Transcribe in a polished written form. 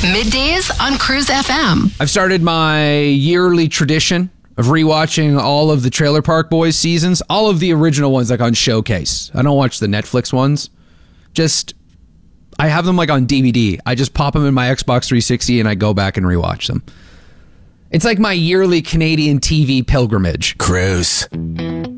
Middays on Cruise FM. I've started my yearly tradition of rewatching all of the Trailer Park Boys seasons, all of the original ones, like on Showcase. I don't watch the Netflix ones. I have them like on DVD. I just pop them in my Xbox 360 and I go back and rewatch them. It's like my yearly Canadian TV pilgrimage. Cruise.